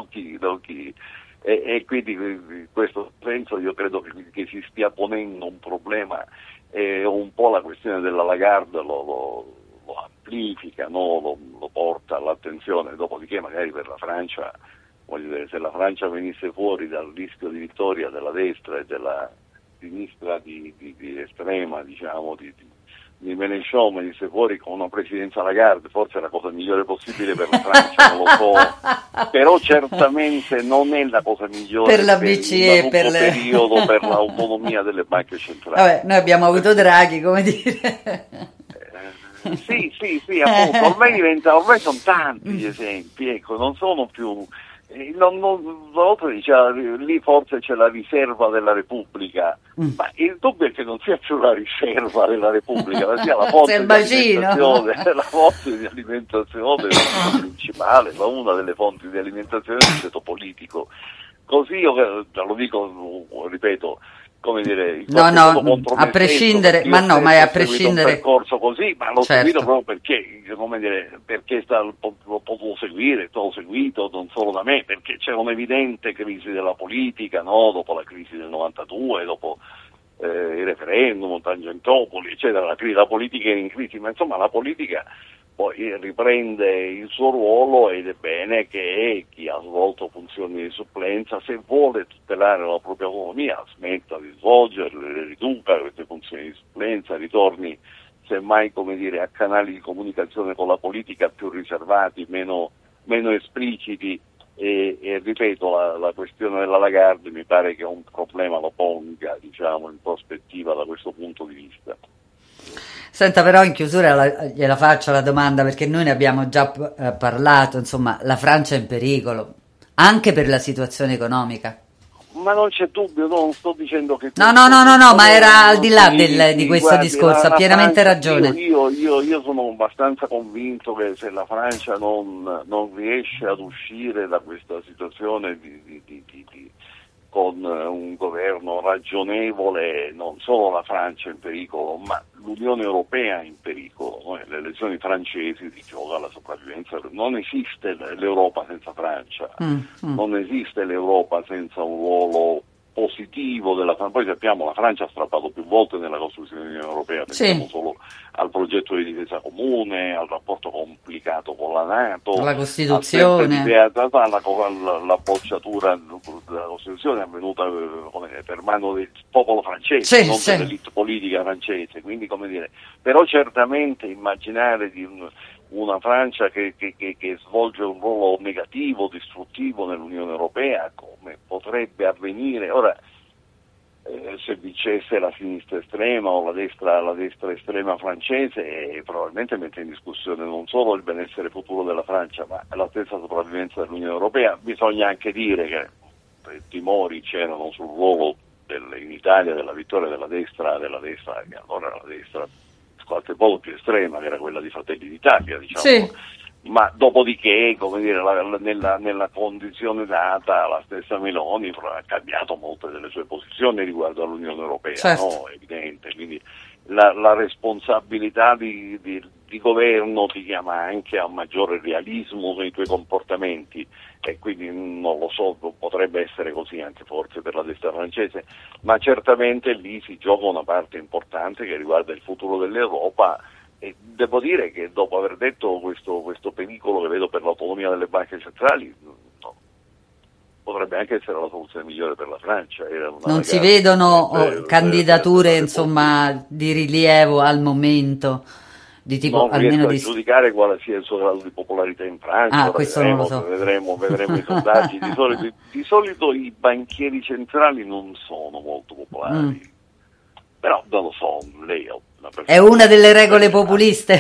e quindi in questo senso io credo che si stia ponendo un problema, e un po' la questione della Lagarde lo amplifica, no? Lo porta all'attenzione, dopodiché magari per la Francia, voglio dire, se la Francia venisse fuori dal rischio di vittoria della destra e della sinistra di estrema, diciamo, di Mélenchon, venisse fuori con una presidenza Lagarde, forse è la cosa migliore possibile per la Francia, non lo so, però certamente non è la cosa migliore per la BCE, per il periodo, per l'autonomia delle banche centrali. Vabbè, noi abbiamo avuto Draghi, come dire. Sì, appunto, ormai sono tanti gli esempi, ecco, non sono più. L'altro diceva, lì forse c'è la riserva della Repubblica, ma il dubbio è che non sia più la riserva della Repubblica, ma sia la fonte di alimentazione principale, ma una delle fonti di alimentazione del ceto politico. Così io lo dico, ripeto, come dire, a prescindere, ma è a prescindere un percorso così, ma l'ho certo. seguito proprio perché, come dire, perché l'ho potuto seguire, l'ho seguito non solo da me, perché c'è un'evidente crisi della politica, no? Dopo la crisi del 92, dopo il referendum, Tangentopoli, eccetera, la politica è in crisi, ma insomma la politica poi riprende il suo ruolo, ed è bene che chi ha svolto funzioni di supplenza, se vuole tutelare la propria autonomia, smetta di svolgerle, le riduca queste funzioni di supplenza, ritorni semmai, come dire, a canali di comunicazione con la politica più riservati, meno espliciti, e ripeto, la questione della Lagarde mi pare che un problema lo ponga, diciamo, in prospettiva da questo punto di vista. Senta, però in chiusura gliela faccio la domanda, perché noi ne abbiamo già parlato, insomma, la Francia è in pericolo, anche per la situazione economica. Ma non c'è dubbio, non sto dicendo che... No, ma era al di là di questo discorso, ha pienamente ragione. Io sono abbastanza convinto che se la Francia non riesce ad uscire da questa situazione con un governo ragionevole, non solo la Francia è in pericolo, ma l'Unione Europea è in pericolo. Le elezioni francesi si gioca la sopravvivenza, non esiste l'Europa senza Francia, non esiste l'Europa senza un ruolo positivo della Francia. Poi sappiamo, la Francia ha strappato più volte nella costruzione dell'Unione Europea, pensiamo solo al progetto di difesa comune, al rapporto complicato con la NATO, la Costituzione, la bocciatura della Costituzione è avvenuta per mano del popolo francese, non dell'elite politica francese, quindi, come dire, però certamente immaginare di una Francia che svolge un ruolo negativo, distruttivo nell'Unione Europea, come potrebbe avvenire ora se vincesse la sinistra estrema o la destra estrema francese, probabilmente mette in discussione non solo il benessere futuro della Francia, ma la stessa sopravvivenza dell'Unione Europea. Bisogna anche dire che timori c'erano sul ruolo in Italia della vittoria della destra, che allora era la destra qualche modo più estrema, che era quella di Fratelli d'Italia, diciamo. Sì. Ma dopodiché, come dire, nella condizione data, la stessa Meloni ha cambiato molte delle sue posizioni riguardo all'Unione Europea, certo. No? È evidente, quindi la responsabilità di governo ti chiama anche a maggiore realismo nei tuoi comportamenti, e quindi non lo so, potrebbe essere così anche forse per la destra francese, ma certamente lì si gioca una parte importante che riguarda il futuro dell'Europa. E devo dire che dopo aver detto questo pericolo che vedo per l'autonomia delle banche centrali, potrebbe anche essere la soluzione migliore per la Francia. Non si vedono candidature insomma di rilievo al momento, di tipo non almeno riesco a giudicare quale sia il suo grado di popolarità in Francia. Questo non lo so. Vedremo i sondaggi. Di solito i banchieri centrali non sono molto popolari, però non lo so, lei è una delle regole populiste.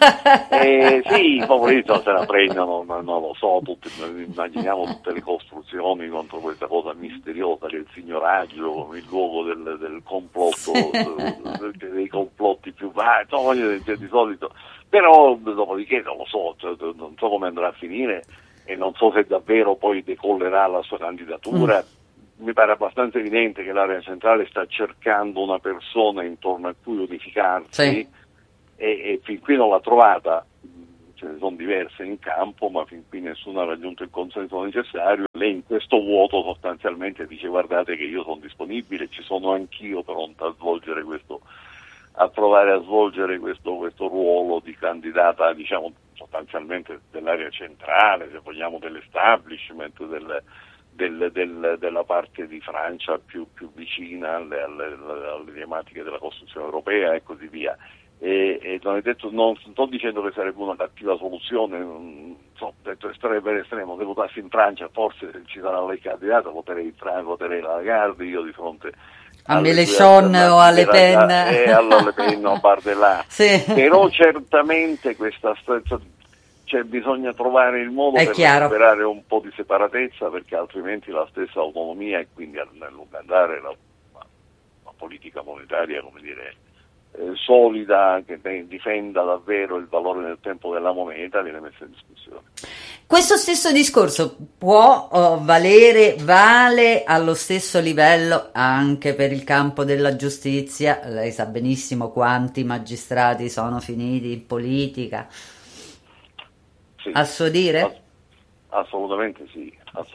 Sì, i populisti se la prendono, ma non lo so, immaginiamo tutte le costruzioni contro questa cosa misteriosa che è il signoraggio, il luogo del complotto, dei complotti più vari, di solito, però dopodiché non lo so, non so come andrà a finire e non so se davvero poi decollerà la sua candidatura. Mi pare abbastanza evidente che l'area centrale sta cercando una persona intorno a cui unificarsi, e fin qui non l'ha trovata. ce ne sono diverse in campo, ma fin qui nessuno ha raggiunto il consenso necessario. Lei in questo vuoto sostanzialmente dice: guardate che io sono disponibile, ci sono anch'io pronta a svolgere a provare a svolgere questo ruolo di candidata, diciamo, sostanzialmente dell'area centrale, se vogliamo, dell'establishment, della parte di Francia più vicina alle tematiche della costruzione europea e così via. E non sto dicendo che sarebbe una cattiva soluzione, ho detto estremo per estremo, se votassi in Francia forse se ci sarà lei candidata voterei la Lagarde, io di fronte a Mélenchon o a Le Pen alla Le Pen o a Bardella. Sì. Però certamente bisogna trovare il modo per recuperare un po' di separatezza, perché altrimenti la stessa autonomia e quindi a lungo andare la politica monetaria, come dire, solida, che difenda davvero il valore nel tempo della moneta, viene messa in discussione. Questo stesso discorso vale allo stesso livello anche per il campo della giustizia. Lei sa benissimo quanti magistrati sono finiti in politica. Sì, a suo dire? Assolutamente sì.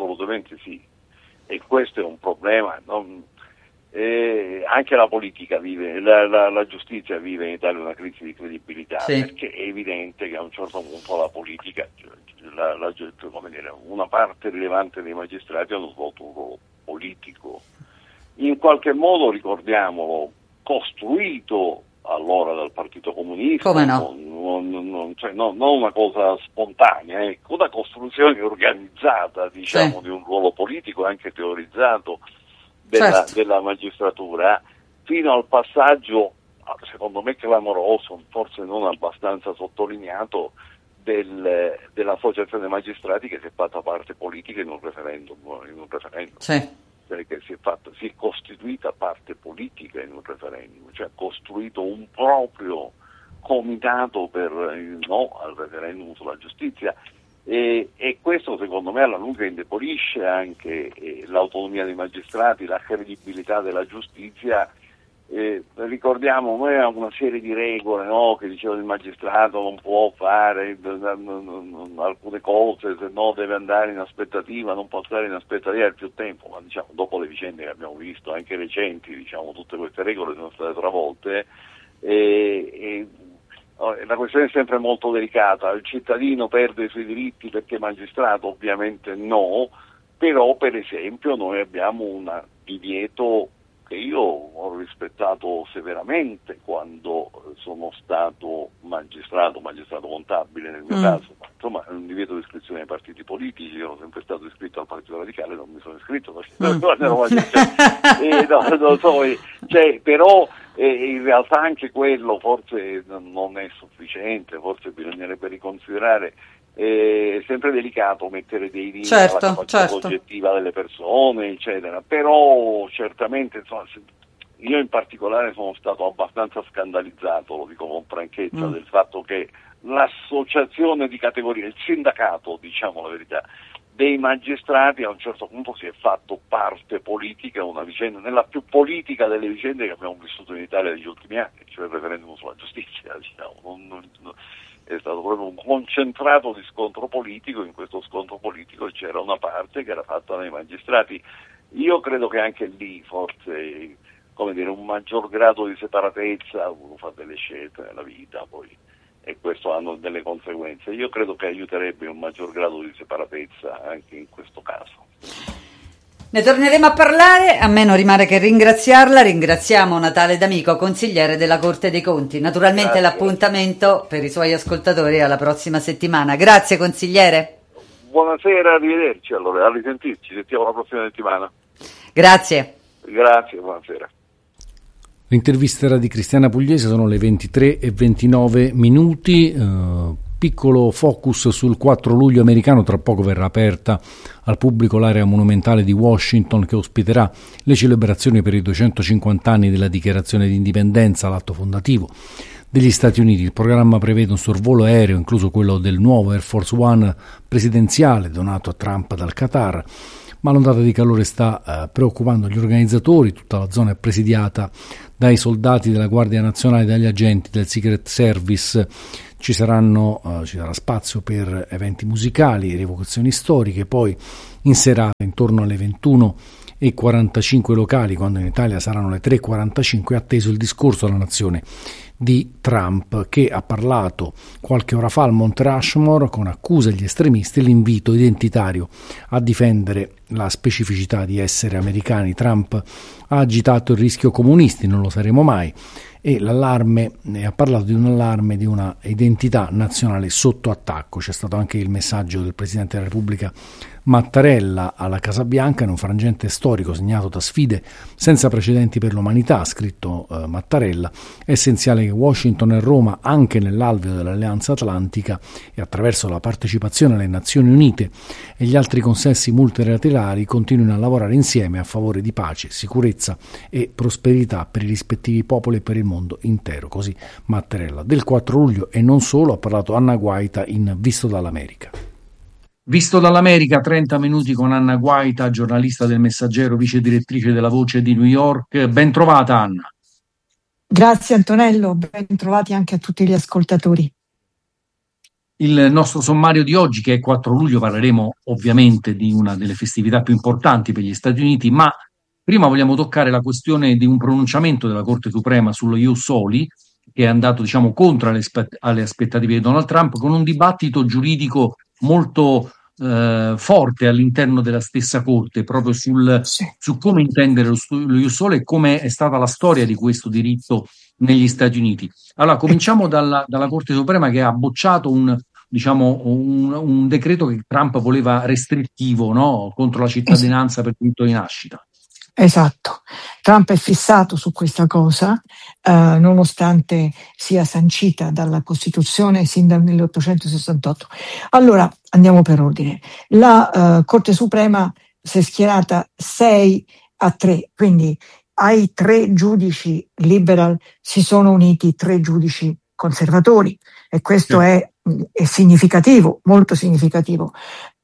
E questo è un problema. Anche la politica vive, la giustizia vive in Italia una crisi di credibilità, sì. Perché è evidente che a un certo punto la politica, come dire, una parte rilevante dei magistrati hanno svolto un ruolo politico, in qualche modo, ricordiamolo, costruito allora dal Partito Comunista. Come no? Non una cosa spontanea, una costruzione organizzata, diciamo, sì. di un ruolo politico anche teorizzato della magistratura, fino al passaggio, secondo me clamoroso, forse non abbastanza sottolineato, dell'associazione magistrati che si è fatta parte politica in un referendum. Sì. Perché si è costituita parte politica in un referendum, cioè ha costruito un proprio comitato per il no al referendum sulla giustizia, e questo secondo me alla lunga indebolisce anche l'autonomia dei magistrati, la credibilità della giustizia. Ricordiamo, noi avevamo una serie di regole, no, che dicevano il magistrato non può fare alcune cose, se no deve andare in aspettativa, non può stare in aspettativa per più tempo, ma diciamo dopo le vicende che abbiamo visto, anche recenti, diciamo, tutte queste regole sono state travolte, e la questione è sempre molto delicata. Il cittadino perde i suoi diritti perché è magistrato? Ovviamente no, però per esempio noi abbiamo un divieto che io ho rispettato severamente quando sono stato magistrato contabile nel mio caso, ma insomma è un divieto di iscrizione ai partiti politici. Io ero sempre stato iscritto al Partito Radicale, non mi sono iscritto però in realtà anche quello forse non è sufficiente, forse bisognerebbe riconsiderare. È sempre delicato mettere dei limiti alla capacità soggettiva delle persone, eccetera, però certamente, insomma, io in particolare sono stato abbastanza scandalizzato, lo dico con franchezza, del fatto che l'associazione di categoria, il sindacato, diciamo la verità, dei magistrati a un certo punto si è fatto parte politica, una vicenda, nella più politica delle vicende che abbiamo vissuto in Italia negli ultimi anni, cioè il referendum sulla giustizia, diciamo. È stato proprio un concentrato di scontro politico. In questo scontro politico c'era una parte che era fatta dai magistrati. Io credo che anche lì forse, come dire, un maggior grado di separatezza, uno fa delle scelte nella vita poi, e questo hanno delle conseguenze. Io credo che aiuterebbe un maggior grado di separatezza anche in questo caso. Ne torneremo a parlare, a me non rimane che ringraziarla. Ringraziamo Natale D'Amico, consigliere della Corte dei Conti. Naturalmente l'appuntamento per i suoi ascoltatori è alla prossima settimana. Grazie consigliere. Buonasera, arrivederci allora, a risentirci, sentiamo la prossima settimana. Grazie, buonasera. L'intervista era di Cristiana Pugliese, sono le 23:29. Piccolo focus sul 4 luglio americano, tra poco verrà aperta al pubblico l'area monumentale di Washington che ospiterà le celebrazioni per i 250 anni della dichiarazione di indipendenza, l'atto fondativo degli Stati Uniti. Il programma prevede un sorvolo aereo, incluso quello del nuovo Air Force One presidenziale donato a Trump dal Qatar, ma l'ondata di calore sta preoccupando gli organizzatori. Tutta la zona è presidiata dai soldati della Guardia Nazionale e dagli agenti del Secret Service. ci sarà spazio per eventi musicali, rievocazioni storiche, poi in serata intorno alle 21:45 locali, quando in Italia saranno le 3:45, è atteso il discorso alla nazione di Trump, che ha parlato qualche ora fa al Monte Rushmore con accuse agli estremisti e l'invito identitario a difendere la specificità di essere americani. Trump ha agitato il rischio comunisti, non lo saremo mai, e ha parlato di un allarme di una identità nazionale sotto attacco. C'è stato anche il messaggio del Presidente della Repubblica Mattarella alla Casa Bianca in un frangente storico segnato da sfide senza precedenti per l'umanità, ha scritto Mattarella. È essenziale che Washington e Roma, anche nell'alveo dell'Alleanza Atlantica e attraverso la partecipazione alle Nazioni Unite e gli altri consessi multilaterali, continuino a lavorare insieme a favore di pace, sicurezza e prosperità per i rispettivi popoli e per il mondo intero. Così Mattarella. Del 4 luglio e non solo ha parlato Anna Guaita in Visto dall'America. Visto dall'America, 30 minuti con Anna Guaita, giornalista del Messaggero, vice direttrice della Voce di New York. Ben trovata, Anna. Grazie Antonello, ben trovati anche a tutti gli ascoltatori. Il nostro sommario di oggi, che è 4 luglio, parleremo ovviamente di una delle festività più importanti per gli Stati Uniti, ma prima vogliamo toccare la questione di un pronunciamento della Corte Suprema sullo Ius Soli, che è andato, contro alle aspettative di Donald Trump, con un dibattito giuridico molto forte all'interno della stessa Corte, proprio su come intendere lo Ius Soli e come è stata la storia di questo diritto negli Stati Uniti. Allora, cominciamo dalla Corte Suprema, che ha bocciato un decreto che Trump voleva restrittivo, no? Contro la cittadinanza per diritto di nascita. Esatto, Trump è fissato su questa cosa, nonostante sia sancita dalla Costituzione sin dal 1868. Allora, andiamo per ordine. La Corte Suprema si è schierata 6-3, quindi ai 3 giudici liberal si sono uniti 3 giudici conservatori, e questo è significativo, molto significativo.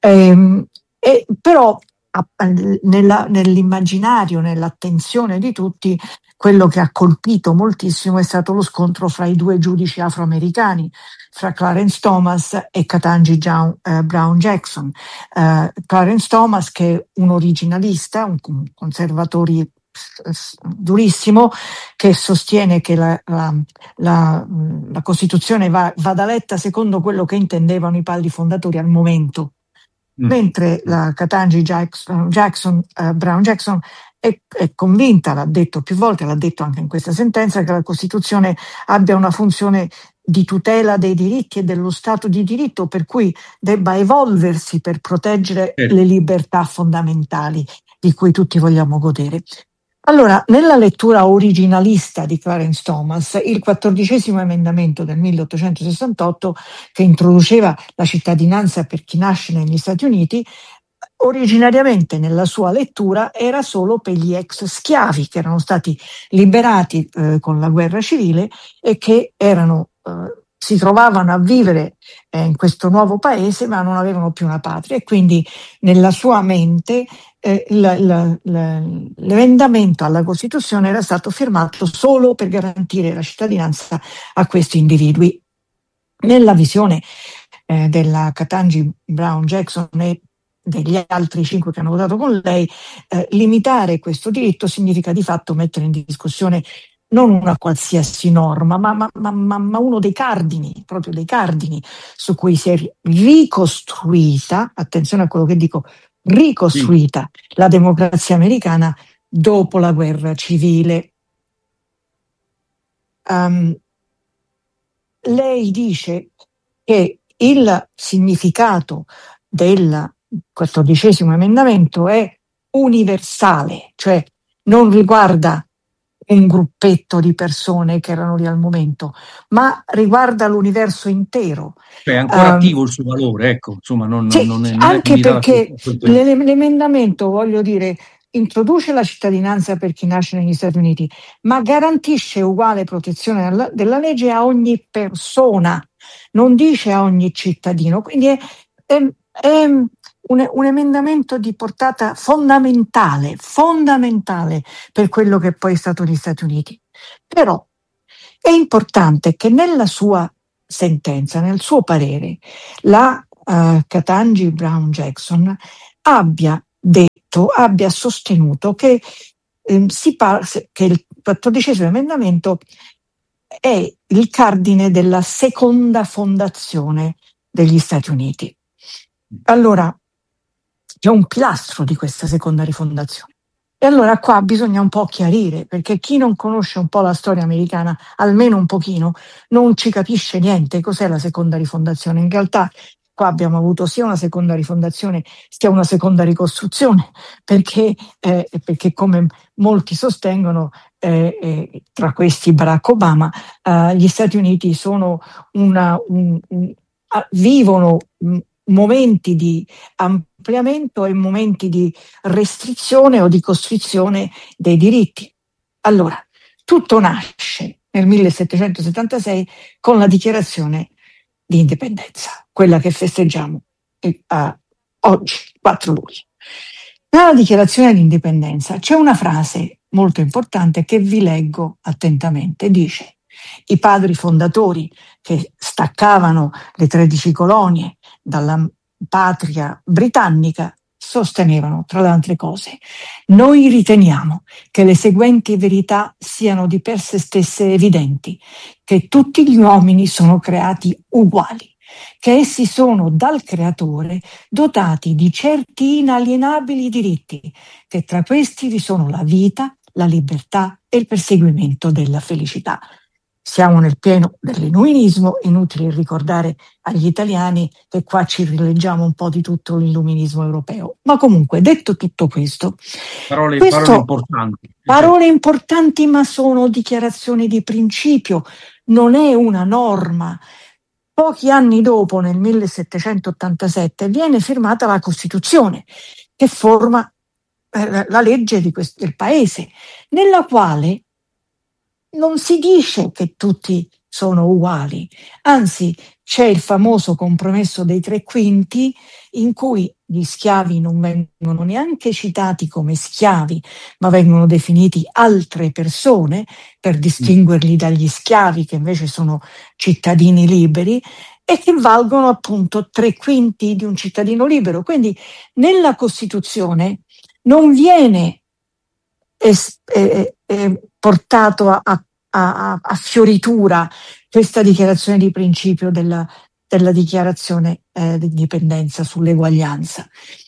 Però nell'immaginario, nell'attenzione di tutti, quello che ha colpito moltissimo è stato lo scontro fra i 2 giudici afroamericani, fra Clarence Thomas e Ketanji Brown Jackson. Clarence Thomas, che è un originalista, un conservatore durissimo, che sostiene che la Costituzione vada letta secondo quello che intendevano i padri fondatori al momento. Mentre la Ketanji Brown Jackson è convinta, l'ha detto più volte, l'ha detto anche in questa sentenza, che la Costituzione abbia una funzione di tutela dei diritti e dello Stato di diritto, per cui debba evolversi per proteggere le libertà fondamentali di cui tutti vogliamo godere. Allora, nella lettura originalista di Clarence Thomas, il 14° emendamento del 1868, che introduceva la cittadinanza per chi nasce negli Stati Uniti, originariamente nella sua lettura era solo per gli ex schiavi che erano stati liberati con la guerra civile e che si trovavano a vivere in questo nuovo paese ma non avevano più una patria, e quindi nella sua mente l'emendamento alla Costituzione era stato firmato solo per garantire la cittadinanza a questi individui. Nella visione della Ketanji Brown Jackson e degli altri 5 che hanno votato con lei, limitare questo diritto significa di fatto mettere in discussione non una qualsiasi norma, ma uno dei cardini, proprio dei cardini su cui si è ricostruita, attenzione a quello che dico, ricostruita la democrazia americana dopo la guerra civile. Lei dice che il significato del 14° emendamento è universale, cioè non riguarda un gruppetto di persone che erano lì al momento, ma riguarda l'universo intero. Cioè è ancora attivo il suo valore, ecco, insomma, non è anche perché l'emendamento, voglio dire, introduce la cittadinanza per chi nasce negli Stati Uniti, ma garantisce uguale protezione della legge a ogni persona, non dice a ogni cittadino, quindi è un emendamento di portata fondamentale per quello che poi è stato gli Stati Uniti. Però è importante che nella sua sentenza, nel suo parere, la Ketanji Brown Jackson abbia sostenuto che, che il 14° emendamento è il cardine della seconda fondazione degli Stati Uniti. Allora, c'è un pilastro di questa seconda rifondazione. E allora qua bisogna un po' chiarire, perché chi non conosce un po' la storia americana, almeno un pochino, non ci capisce niente cos'è la seconda rifondazione. In realtà qua abbiamo avuto sia una seconda rifondazione sia una seconda ricostruzione, perché come molti sostengono, tra questi Barack Obama, gli Stati Uniti sono vivono momenti di ampliamento e momenti di restrizione o di costrizione dei diritti. Allora, tutto nasce nel 1776 con la dichiarazione di indipendenza, quella che festeggiamo oggi, 4 luglio. Nella dichiarazione di indipendenza c'è una frase molto importante che vi leggo attentamente. Dice: i padri fondatori che staccavano le 13 colonie dalla patria britannica sostenevano, tra le altre cose: noi riteniamo che le seguenti verità siano di per sé stesse evidenti, che tutti gli uomini sono creati uguali, che essi sono dal creatore dotati di certi inalienabili diritti, che tra questi vi sono la vita, la libertà e il perseguimento della felicità. Siamo nel pieno dell'illuminismo, inutile ricordare agli italiani che qua ci rileggiamo un po' di tutto l'illuminismo europeo. Ma comunque, detto tutto questo, parole importanti. Parole importanti, ma sono dichiarazioni di principio, non è una norma. Pochi anni dopo, nel 1787, viene firmata la Costituzione, che forma la legge del paese, nella quale non si dice che tutti sono uguali, anzi c'è il famoso compromesso dei 3/5 in cui gli schiavi non vengono neanche citati come schiavi, ma vengono definiti altre persone per distinguerli dagli schiavi che invece sono cittadini liberi e che valgono appunto 3/5 di un cittadino libero. Quindi nella Costituzione non viene portato a fioritura questa dichiarazione di principio della dichiarazione di indipendenza sull'eguaglianza.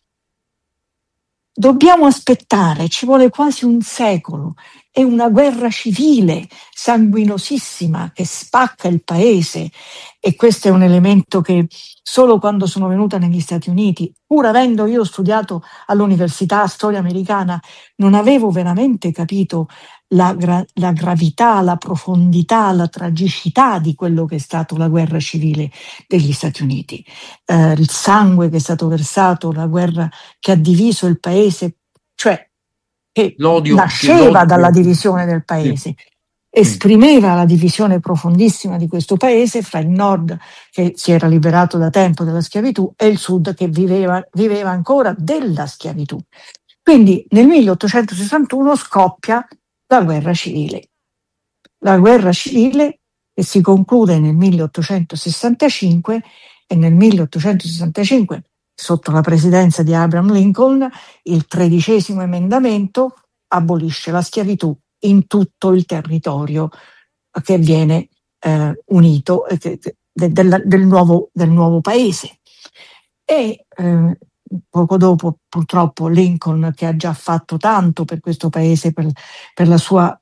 Dobbiamo aspettare, ci vuole quasi un secolo, è una guerra civile sanguinosissima che spacca il paese, e questo è un elemento che solo quando sono venuta negli Stati Uniti, pur avendo io studiato all'università storia americana, non avevo veramente capito la gravità, la profondità, la tragicità di quello che è stato la guerra civile degli Stati Uniti, il sangue che è stato versato, la guerra che ha diviso il paese, cioè che nasceva dalla divisione del paese, esprimeva la divisione profondissima di questo paese fra il nord, che si era liberato da tempo dalla schiavitù, e il sud che viveva ancora della schiavitù. Quindi nel 1861 scoppia la guerra civile. La guerra civile che si conclude nel 1865, e nel 1865, sotto la presidenza di Abraham Lincoln, il 13° emendamento abolisce la schiavitù in tutto il territorio che viene unito del nuovo paese. E poco dopo, purtroppo, Lincoln, che ha già fatto tanto per questo paese, per la sua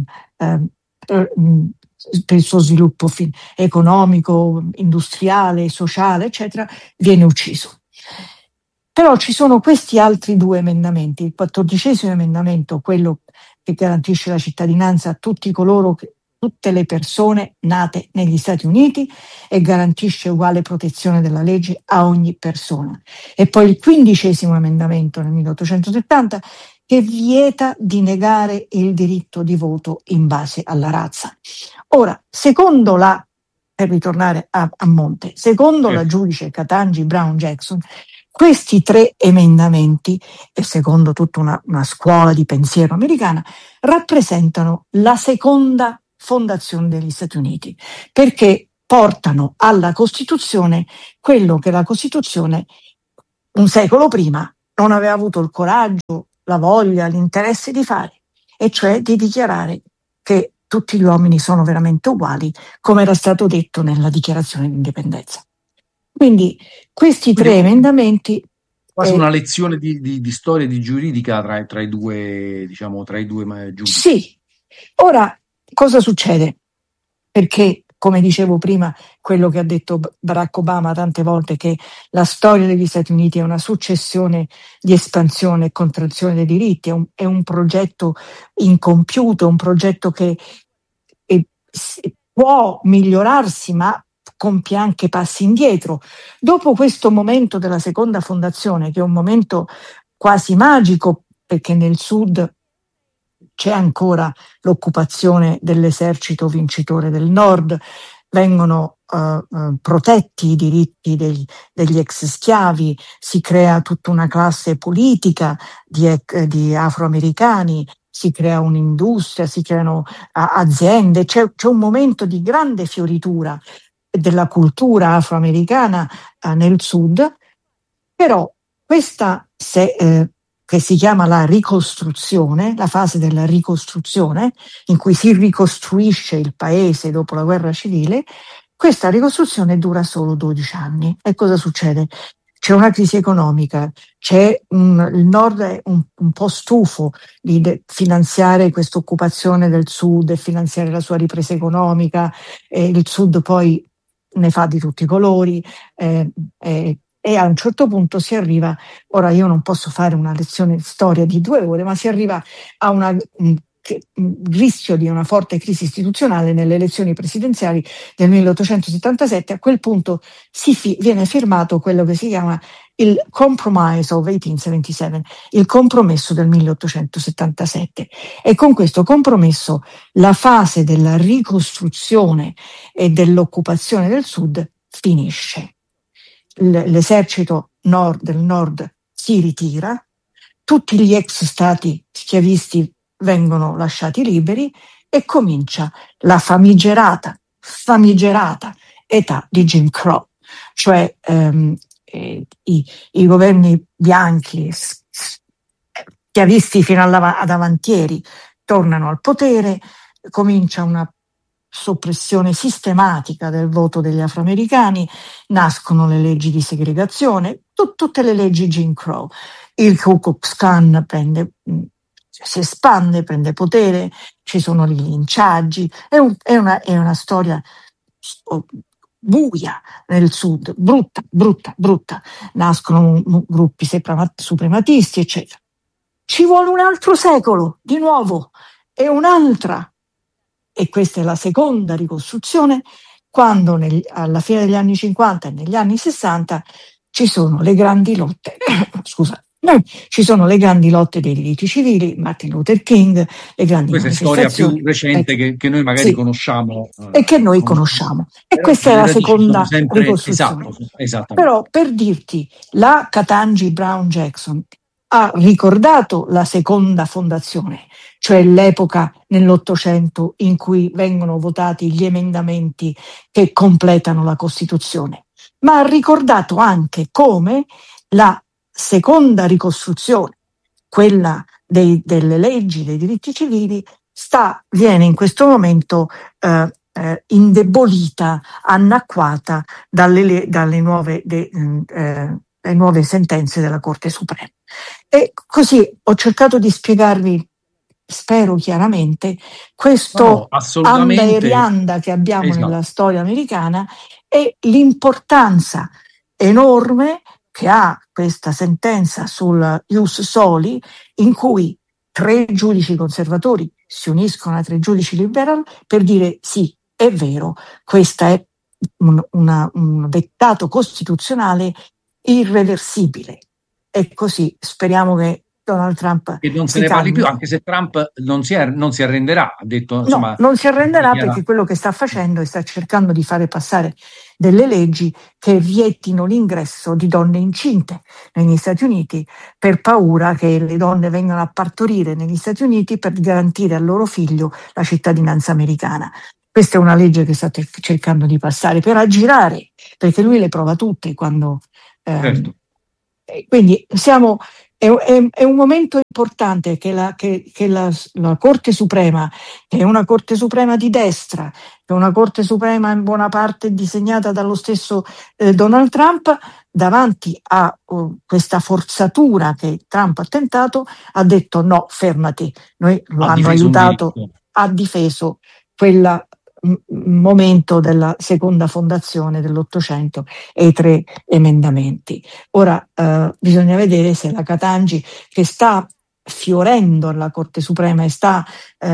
per il suo sviluppo economico, industriale, sociale, eccetera, viene ucciso. Però ci sono questi altri 2 emendamenti. Il 14° emendamento, quello che garantisce la cittadinanza a tutte le persone nate negli Stati Uniti e garantisce uguale protezione della legge a ogni persona. E poi il 15° emendamento nel 1870 che vieta di negare il diritto di voto in base alla razza. Ora, secondo per ritornare a monte, secondo la giudice Ketanji Brown Jackson, questi 3 emendamenti, e secondo tutta una scuola di pensiero americana, rappresentano la seconda fondazione degli Stati Uniti, perché portano alla Costituzione quello che la Costituzione un secolo prima non aveva avuto il coraggio, la voglia, l'interesse di fare, e cioè di dichiarare che tutti gli uomini sono veramente uguali, come era stato detto nella dichiarazione di indipendenza. Quindi questi tre emendamenti... Quasi una lezione di storia e di giuridica tra i due, diciamo, tra i due giudici. Sì. Ora, cosa succede? Perché, come dicevo prima, quello che ha detto Barack Obama tante volte, che la storia degli Stati Uniti è una successione di espansione e contrazione dei diritti, è un progetto incompiuto, un progetto che può migliorarsi, ma compie anche passi indietro. Dopo questo momento della seconda fondazione, che è un momento quasi magico, perché nel sud c'è ancora l'occupazione dell'esercito vincitore del nord, vengono protetti i diritti degli ex schiavi, si crea tutta una classe politica di afroamericani, si crea un'industria, si creano aziende, c'è un momento di grande fioritura della cultura afroamericana nel sud, però questa che si chiama la ricostruzione, la fase della ricostruzione, in cui si ricostruisce il paese dopo la guerra civile, questa ricostruzione dura solo 12 anni. E cosa succede? C'è una crisi economica, il nord è un po' stufo di finanziare questa occupazione del sud e finanziare la sua ripresa economica, e il sud poi ne fa di tutti i colori, e a un certo punto si arriva, ora io non posso fare una lezione di storia di 2 ore, ma si arriva a un rischio di una forte crisi istituzionale nelle elezioni presidenziali del 1877. A quel punto viene firmato quello che si chiama il Compromise of 1877, il compromesso del 1877, e con questo compromesso la fase della ricostruzione e dell'occupazione del sud finisce. L'esercito del nord si ritira, tutti gli ex stati schiavisti vengono lasciati liberi e comincia la famigerata età di Jim Crow, cioè i governi bianchi schiavisti fino ad avantieri tornano al potere, comincia una soppressione sistematica del voto degli afroamericani, nascono le leggi di segregazione, tutte le leggi Jim Crow. Il Ku Klux Klan si espande, prende potere, ci sono i linciaggi, è una storia buia nel sud, brutta. Nascono gruppi suprematisti, eccetera. Ci vuole un altro secolo, di nuovo, e un'altra. E questa è la seconda ricostruzione, quando alla fine degli anni 50 e negli anni 60 ci sono le grandi lotte, ci sono le grandi lotte dei diritti civili, Martin Luther King, le grandi manifestazioni. Questa è storia più recente che noi magari conosciamo. E che noi conosciamo. E questa è la seconda ricostruzione. Esatto. Però, per dirti, la Ketanji Brown Jackson ha ricordato la seconda fondazione, cioè l'epoca nell'Ottocento in cui vengono votati gli emendamenti che completano la Costituzione, ma ha ricordato anche come la seconda ricostruzione, quella delle leggi, dei diritti civili, viene in questo momento indebolita, annacquata dalle nuove sentenze della Corte Suprema. E così ho cercato di spiegarvi, spero chiaramente, questo anda e rianda che abbiamo nella storia americana e l'importanza enorme che ha questa sentenza sul ius soli, in cui 3 giudici conservatori si uniscono a 3 giudici liberal per dire sì, è vero, questo è un dettato costituzionale irreversibile. E così speriamo che Donald Trump non se ne parli più, anche se Trump non si arrenderà, ha detto, insomma, no, non si arrenderà, perché quello che sta facendo è sta cercando di fare passare delle leggi che vietino l'ingresso di donne incinte negli Stati Uniti, per paura che le donne vengano a partorire negli Stati Uniti per garantire al loro figlio la cittadinanza americana. Questa è una legge che state cercando di passare per aggirare, perché lui le prova tutte quando... Certo. Quindi è un momento importante che la Corte Suprema, che è una Corte Suprema di destra, che è una Corte Suprema in buona parte disegnata dallo stesso Donald Trump, davanti a questa forzatura che Trump ha tentato, ha detto no, fermati, noi lo hanno aiutato, ha difeso quel momento della seconda fondazione dell'Ottocento e i 3 emendamenti. Ora bisogna vedere se la Catangi, che sta fiorendo alla Corte Suprema e sta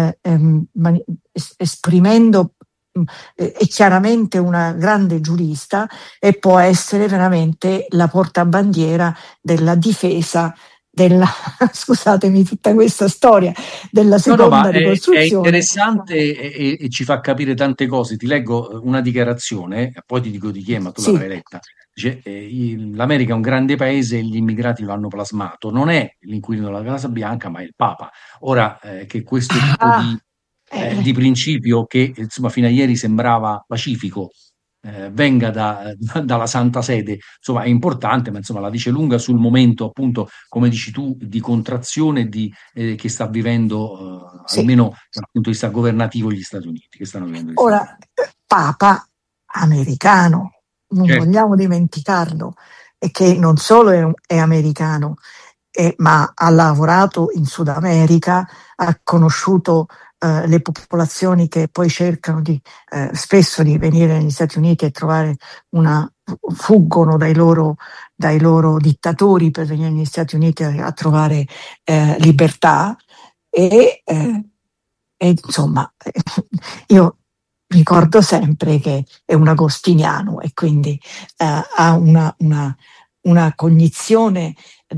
esprimendo è chiaramente una grande giurista e può essere veramente la portabandiera della difesa della, scusatemi tutta questa storia, della seconda ricostruzione. È interessante e ci fa capire tante cose. Ti leggo una dichiarazione, poi ti dico di chi è, ma tu l'avrai letta. Dice, l'America è un grande paese e gli immigrati lo hanno plasmato. Non è l'inquilino della Casa Bianca, ma è il Papa. Ora, che questo tipo di principio, che insomma fino a ieri sembrava pacifico, venga dalla Santa Sede, insomma è importante, ma insomma la dice lunga sul momento, appunto, come dici tu, di contrazione che sta vivendo, almeno dal punto di vista governativo, gli Stati Uniti, che stanno vivendo. Ora, Papa americano, non vogliamo dimenticarlo, e che non solo è americano, ma ha lavorato in Sud America, ha conosciuto le popolazioni che poi cercano spesso di venire negli Stati Uniti e trovare fuggono dai loro dittatori per venire negli Stati Uniti a trovare libertà e insomma io ricordo sempre che è un agostiniano e quindi ha una cognizione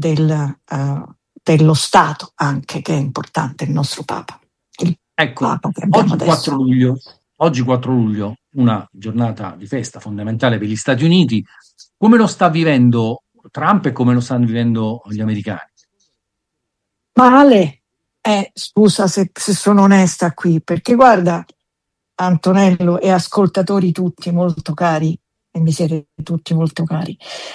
dello Stato anche, che è importante, il nostro Papa. Ecco, oggi 4 luglio, una giornata di festa fondamentale per gli Stati Uniti. Come lo sta vivendo Trump e come lo stanno vivendo gli americani? Male, scusa se sono onesta qui, perché guarda, Antonello e ascoltatori tutti molto cari, e mi siete tutti molto cari,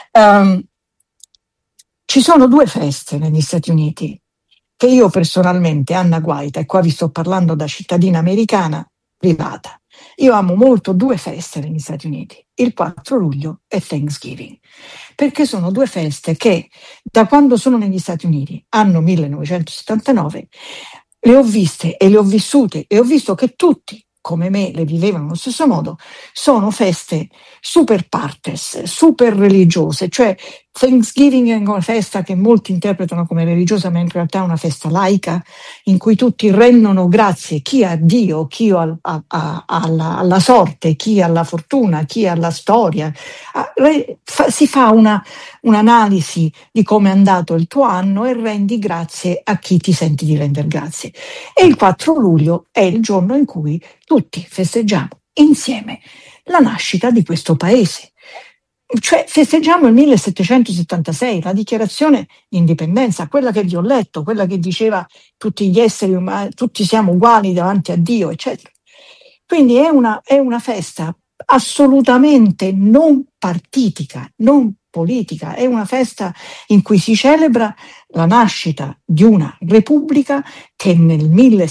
ci sono 2 feste negli Stati Uniti che io personalmente, Anna Guaita, e qua vi sto parlando da cittadina americana privata, io amo molto 2 feste negli Stati Uniti, il 4 luglio e Thanksgiving, perché sono 2 feste che da quando sono negli Stati Uniti, anno 1979, le ho viste e le ho vissute e ho visto che tutti, come me, le vivevano allo stesso modo. Sono feste super partes, super religiose, cioè Thanksgiving è una festa che molti interpretano come religiosa, ma in realtà è una festa laica in cui tutti rendono grazie, chi a Dio, chi alla sorte, chi alla fortuna, chi alla storia. Si fa un'analisi di come è andato il tuo anno e rendi grazie a chi ti senti di rendere grazie. E il 4 luglio è il giorno in cui tutti festeggiamo insieme la nascita di questo paese. Cioè festeggiamo il 1776, la dichiarazione di indipendenza, quella che vi ho letto, quella che diceva tutti gli esseri umani, tutti siamo uguali davanti a Dio, eccetera. Quindi è una festa assolutamente non partitica, non politica, è una festa in cui si celebra la nascita di una repubblica che nel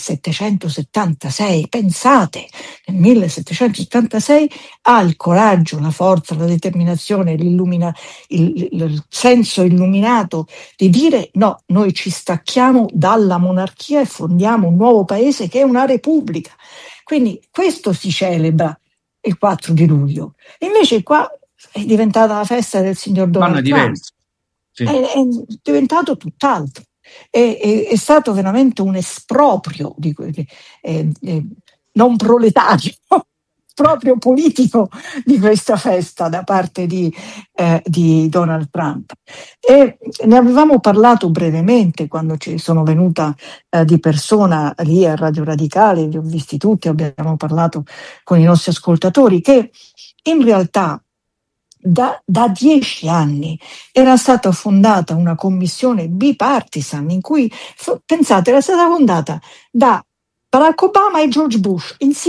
1776, pensate, nel 1776 ha il coraggio, la forza, la determinazione, il senso illuminato di dire no, noi ci stacchiamo dalla monarchia e fondiamo un nuovo paese che è una repubblica. Quindi questo si celebra il 4 di luglio. Invece qua è diventata la festa del signor Donald Trump. Sì. È diventato tutt'altro. È stato veramente un esproprio non proletario, proprio politico di questa festa da parte di Donald Trump. E ne avevamo parlato brevemente quando ci sono venuta di persona lì a Radio Radicale, li ho visti tutti, abbiamo parlato con i nostri ascoltatori, che in realtà da 10 anni era stata fondata una commissione bipartisan in cui, pensate, era stata fondata da Barack Obama e George Bush insieme,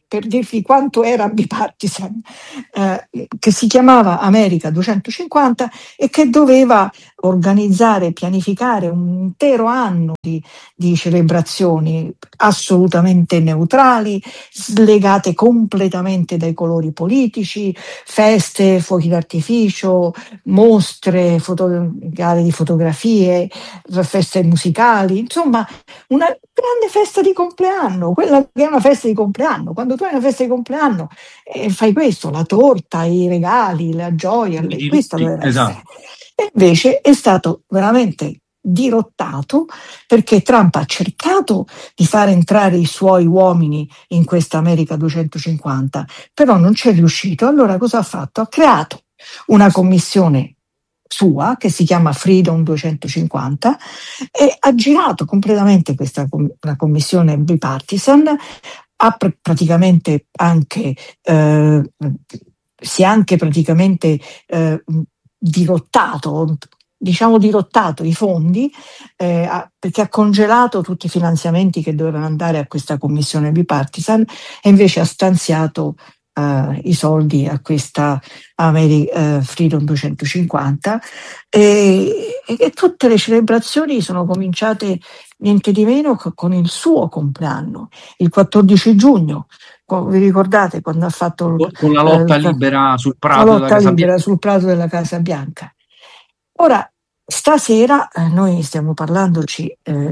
per dirvi quanto era bipartisan, che si chiamava America 250 e che doveva organizzare, pianificare un intero anno di celebrazioni assolutamente neutrali, slegate completamente dai colori politici, feste, fuochi d'artificio, mostre, gare di fotografie, feste musicali, insomma una grande festa di compleanno, quella che è una festa di compleanno. Quando tu hai una festa di compleanno fai questo, la torta, i regali, la gioia, questo doveva essere. E invece è stato veramente dirottato perché Trump ha cercato di far entrare i suoi uomini in questa America 250, però non c'è riuscito. Allora cosa ha fatto? Ha creato una commissione sua che si chiama Freedom 250 e ha girato completamente una commissione bipartisan, ha praticamente anche si è anche praticamente dirottato i fondi perché ha congelato tutti i finanziamenti che dovevano andare a questa commissione bipartisan e invece ha stanziato i soldi a questa Freedom 250 e tutte le celebrazioni sono cominciate niente di meno con il suo compleanno, il 14 giugno. Vi ricordate quando ha fatto con la lotta libera sul prato della Casa Bianca? Ora, stasera noi stiamo parlandoci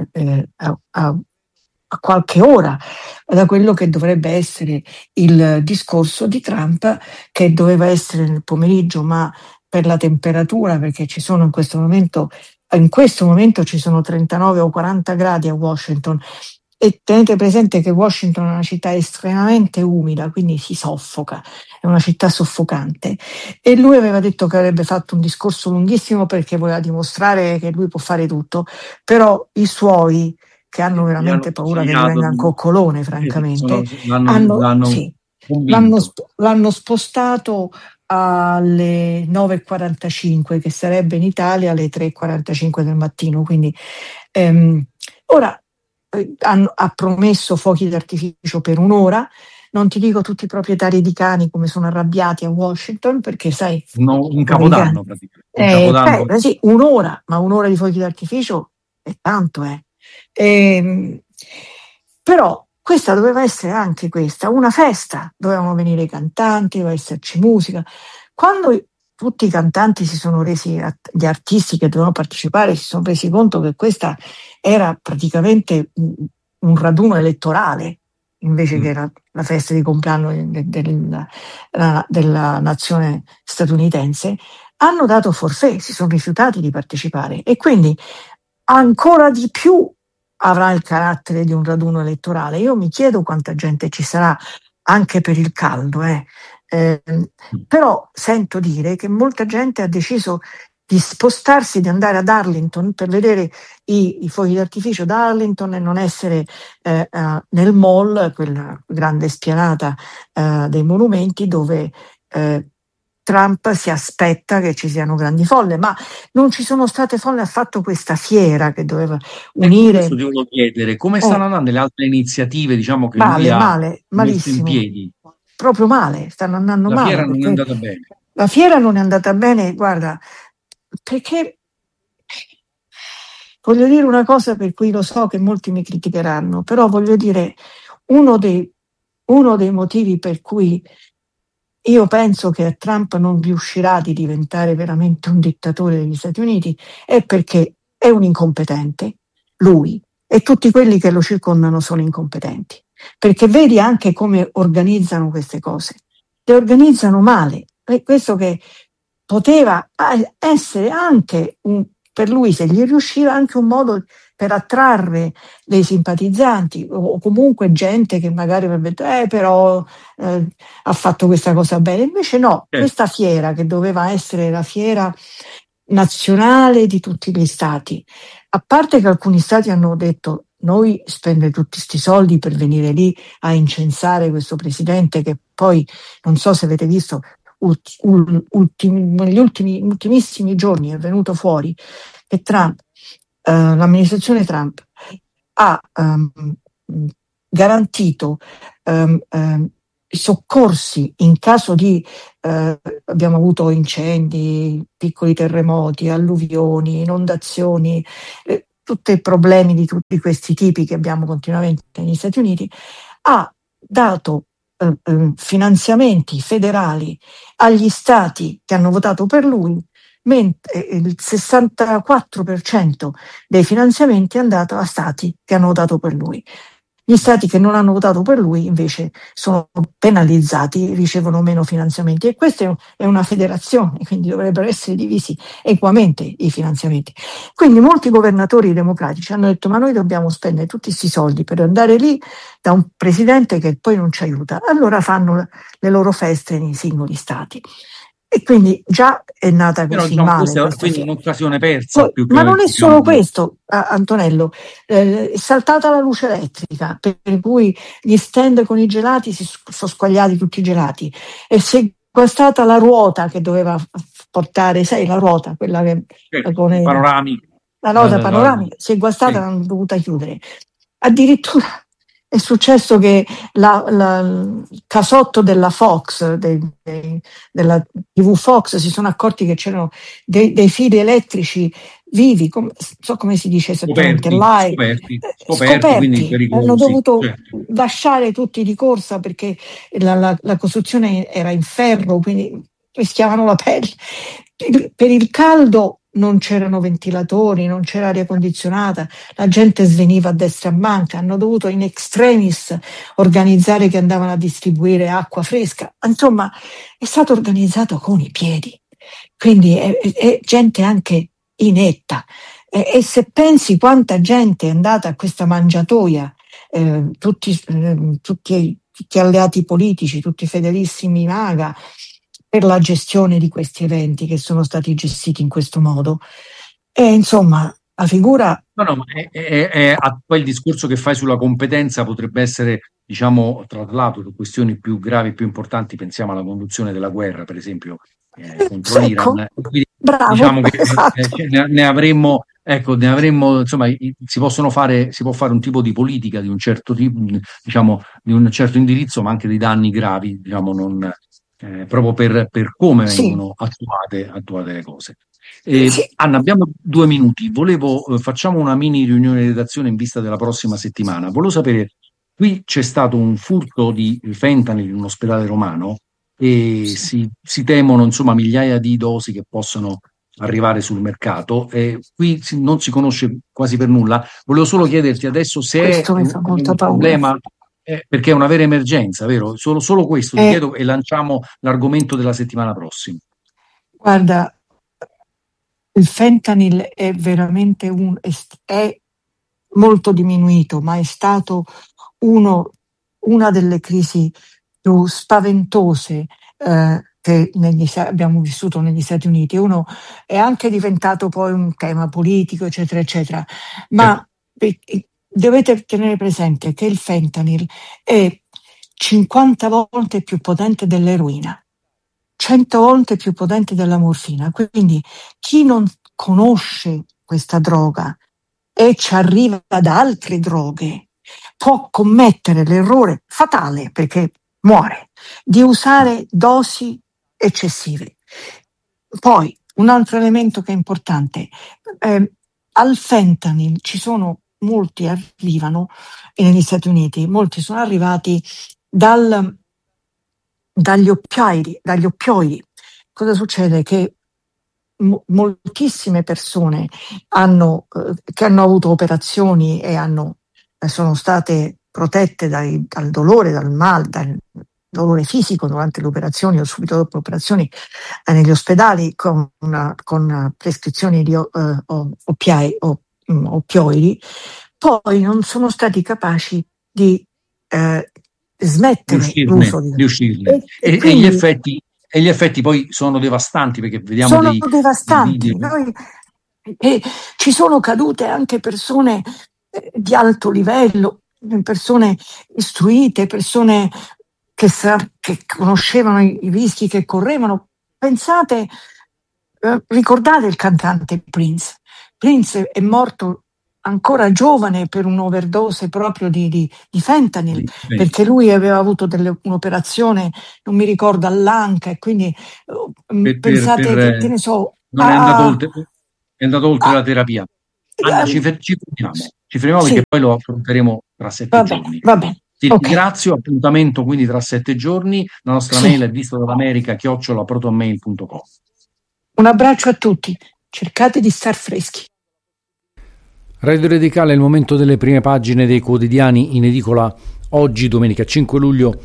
a qualche ora da quello che dovrebbe essere il discorso di Trump, che doveva essere nel pomeriggio, ma per la temperatura, perché ci sono in questo momento ci sono 39 o 40 gradi a Washington. E tenete presente che Washington è una città estremamente umida, quindi si soffoca, è una città soffocante. E lui aveva detto che avrebbe fatto un discorso lunghissimo perché voleva dimostrare che lui può fare tutto, però i suoi, che hanno veramente paura che gli venga un coccolone, francamente, l'hanno spostato alle 9:45, che sarebbe in Italia alle 3:45 del mattino. Quindi ora ha promesso fuochi d'artificio per un'ora. Non ti dico tutti i proprietari di cani come sono arrabbiati a Washington, perché sai, un capodanno praticamente. sì, un'ora di fuochi d'artificio è tanto, però questa doveva essere anche una festa, dovevano venire i cantanti, doveva esserci musica. Quando tutti i cantanti gli artisti che dovevano partecipare si sono resi conto che questa era praticamente un raduno elettorale invece che era la festa di compleanno della nazione statunitense, hanno dato forfait, si sono rifiutati di partecipare e quindi ancora di più avrà il carattere di un raduno elettorale. Io mi chiedo quanta gente ci sarà anche per il caldo, però sento dire che molta gente ha deciso di spostarsi, di andare ad Arlington per vedere i fuochi d'artificio da Arlington e non essere nel mall, quella grande spianata dei monumenti dove Trump si aspetta che ci siano grandi folle, ma non ci sono state folle affatto. Questa fiera che doveva unire. Questo ti volevo chiedere, come stanno andando le altre iniziative, diciamo, che lui ha messo in piedi? Proprio male, stanno andando male. La fiera non è andata bene. La fiera non è andata bene, guarda, perché voglio dire una cosa per cui lo so che molti mi criticheranno, però voglio dire uno dei motivi per cui io penso che Trump non riuscirà di diventare veramente un dittatore degli Stati Uniti è perché è un incompetente, lui, e tutti quelli che lo circondano sono incompetenti. Perché vedi anche come organizzano queste cose, le organizzano male. E questo che poteva essere anche per lui, se gli riusciva, anche un modo per attrarre dei simpatizzanti o comunque gente che magari avrebbe detto però ha fatto questa cosa bene. Invece no, questa fiera che doveva essere la fiera nazionale di tutti gli stati, a parte che alcuni stati hanno detto noi spende tutti questi soldi per venire lì a incensare questo presidente che poi, non so se avete visto, negli ultimissimi giorni è venuto fuori che l'amministrazione Trump ha garantito i soccorsi in caso di abbiamo avuto incendi, piccoli terremoti, alluvioni, inondazioni, tutti i problemi di tutti questi tipi che abbiamo continuamente negli Stati Uniti, ha dato finanziamenti federali agli stati che hanno votato per lui, mentre il 64% dei finanziamenti è andato a stati che hanno votato per lui. Gli stati che non hanno votato per lui invece sono penalizzati, ricevono meno finanziamenti, e questa è una federazione, quindi dovrebbero essere divisi equamente i finanziamenti. Quindi molti governatori democratici hanno detto: ma noi dobbiamo spendere tutti questi soldi per andare lì da un presidente che poi non ci aiuta. Allora fanno le loro feste nei singoli stati. E quindi già è nata così male. Quindi è un'occasione persa. Poi, ma non è solo questo, Antonello, è saltata la luce elettrica, per cui gli stand con i gelati si sono squagliati tutti i gelati, e si è guastata la ruota che doveva portare, sai, la ruota, quella che con panoramica. La ruota panoramica si è guastata, l'hanno dovuta chiudere. Addirittura è successo che il casotto della Fox, della TV Fox, si sono accorti che c'erano dei fili elettrici vivi, so come si dice esattamente, scoperti, quindi pericolosi. Hanno dovuto lasciare tutti di corsa perché la costruzione era in ferro, quindi rischiavano la pelle. Per il caldo non c'erano ventilatori, non c'era aria condizionata, la gente sveniva a destra e a manca, hanno dovuto in extremis organizzare che andavano a distribuire acqua fresca. Insomma, è stato organizzato con i piedi, quindi è gente anche inetta. E se pensi quanta gente è andata a questa mangiatoia, tutti alleati politici, tutti fedelissimi MAGA, per la gestione di questi eventi che sono stati gestiti in questo modo. E insomma, la figura... No, poi il discorso che fai sulla competenza potrebbe essere, diciamo, traslato su questioni più gravi, più importanti. Pensiamo alla conduzione della guerra, per esempio, contro l'Iran. Quindi, bravo, diciamo che esatto. ne avremmo, insomma, si può fare un tipo di politica di un certo tipo, diciamo, di un certo indirizzo, ma anche dei danni gravi, diciamo, non... proprio per come vengono attuate le cose. Anna, abbiamo 2 minuti. Facciamo una mini riunione di redazione in vista della prossima settimana. Volevo sapere, qui c'è stato un furto di fentanyl in un ospedale romano e si temono, insomma, migliaia di dosi che possono arrivare sul mercato, e qui non si conosce quasi per nulla. Volevo solo chiederti adesso se è un problema, perché è una vera emergenza, vero? Solo questo ti chiedo, e lanciamo l'argomento della settimana prossima. Guarda, il fentanyl è veramente è molto diminuito, ma è stato una delle crisi più spaventose che abbiamo vissuto negli Stati Uniti. Uno è anche diventato poi un tema politico, eccetera, eccetera, ma dovete tenere presente che il fentanyl è 50 volte più potente dell'eroina, 100 volte più potente della morfina. Quindi chi non conosce questa droga e ci arriva da altre droghe può commettere l'errore fatale, perché muore, di usare dosi eccessive. Poi un altro elemento che è importante, al fentanyl molti arrivano negli Stati Uniti, molti sono arrivati dagli oppioidi. Cosa succede? Che moltissime persone che hanno avuto operazioni e sono state protette dal dolore, dal dolore fisico durante le operazioni o subito dopo le operazioni negli ospedali con prescrizioni di oppioidi, poi non sono stati capaci di smettere l'uso di uscirne. E gli effetti poi sono devastanti, perché vediamo devastanti. Ci sono cadute anche persone di alto livello, persone istruite, persone che conoscevano i rischi che correvano. Pensate, ricordate il cantante Prince? Prince è morto ancora giovane per un'overdose proprio di fentanyl, perché lui aveva avuto un'operazione, non mi ricordo, all'anca, e quindi pensate che ne so... Non è andato oltre la terapia. Anna, ci fermiamo sì, perché poi lo affronteremo tra 7 giorni. Va bene. Ti Okay. ringrazio, appuntamento quindi tra 7 giorni. La nostra mail è vistodall'America@protonmail.com. Un abbraccio a tutti, cercate di star freschi. Radio Radicale è il momento delle prime pagine dei quotidiani in edicola oggi, domenica 5 luglio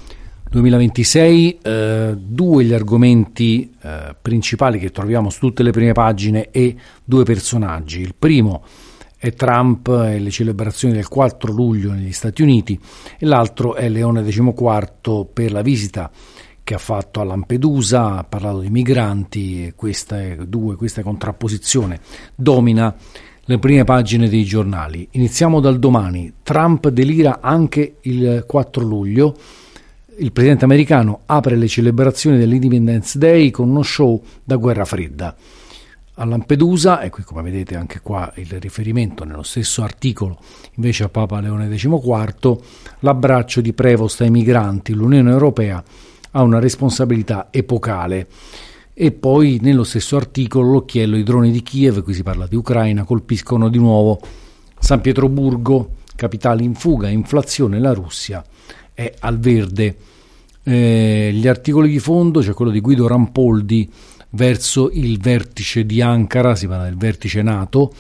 2026. Due gli argomenti principali che troviamo su tutte le prime pagine e due personaggi. Il primo è Trump e le celebrazioni del 4 luglio negli Stati Uniti, e l'altro è Leone XIV per la visita che ha fatto a Lampedusa, ha parlato di migranti, e questa contrapposizione domina le prime pagine dei giornali. Iniziamo dal Domani. Trump delira anche il 4 luglio. Il presidente americano apre le celebrazioni dell'Independence Day con uno show da guerra fredda. A Lampedusa, e qui come vedete anche qua il riferimento nello stesso articolo invece a Papa Leone XIV, l'abbraccio di Prevost ai migranti, l'Unione Europea ha una responsabilità epocale. E poi nello stesso articolo l'occhiello, i droni di Kiev, qui si parla di Ucraina, colpiscono di nuovo San Pietroburgo, capitale in fuga, inflazione, la Russia è al verde. Gli articoli di fondo, c'è quello di Guido Rampoldi verso il vertice di Ankara, si parla del vertice NATO